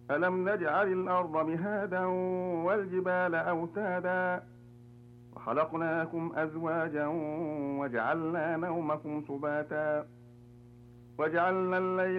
ألم نجعل الأرض مهادا والجبال أوتادا وخلقناكم أزواجا وجعلنا نومكم سباتا وجعلنا الليل